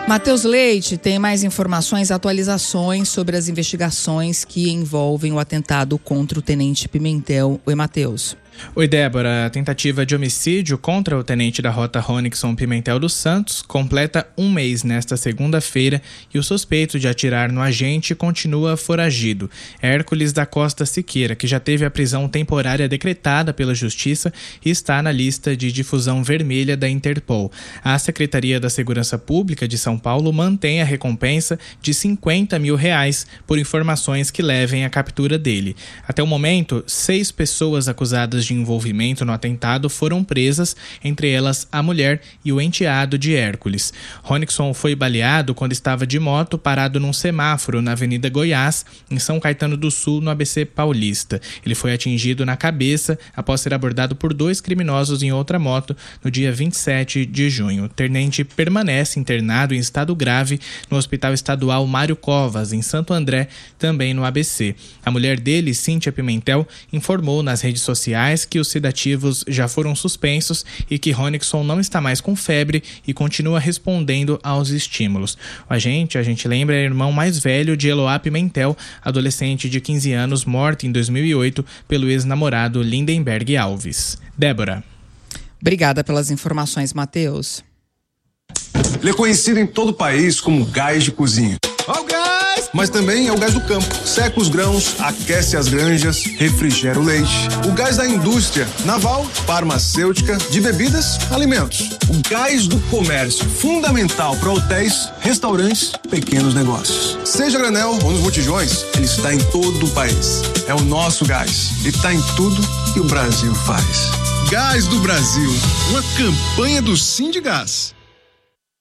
Matheus Leite tem mais informações, atualizações sobre as investigações que envolvem o atentado contra o Tenente Pimentel. Oi, Matheus. Oi, Débora. A tentativa de homicídio contra o tenente da Rota Ronickson Pimentel dos Santos completa um mês nesta segunda-feira e o suspeito de atirar no agente continua foragido. Hércules da Costa Siqueira, que já teve a prisão temporária decretada pela Justiça e está na lista de difusão vermelha da Interpol. A Secretaria da Segurança Pública de São Paulo mantém a recompensa de R$50 mil por informações que levem à captura dele. Até o momento, 6 pessoas acusadas de envolvimento no atentado foram presas, entre elas a mulher e o enteado de Hércules. Ronickson foi baleado quando estava de moto parado num semáforo na Avenida Goiás, em São Caetano do Sul, no ABC Paulista. Ele foi atingido na cabeça após ser abordado por 2 criminosos em outra moto no dia 27 de junho. O tenente permanece internado em estado grave no Hospital Estadual Mário Covas, em Santo André, também no ABC. A mulher dele, Cíntia Pimentel, informou nas redes sociais que os sedativos já foram suspensos e que Ronickson não está mais com febre e continua respondendo aos estímulos. A gente lembra, é o irmão mais velho de Eloá Pimentel, adolescente de 15 anos, morta em 2008 pelo ex-namorado Lindenberg Alves. Débora. Obrigada pelas informações, Matheus. Ele é conhecido em todo o país como gás de cozinha. Ó o gás! Mas também é o gás do campo. Seca os grãos, aquece as granjas, refrigera o leite. O gás da indústria naval, farmacêutica, de bebidas, alimentos. O gás do comércio, fundamental para hotéis, restaurantes, pequenos negócios. Seja granel ou nos botijões, ele está em todo o país. É o nosso gás. E está em tudo que o Brasil faz. Gás do Brasil, uma campanha do Sindgás.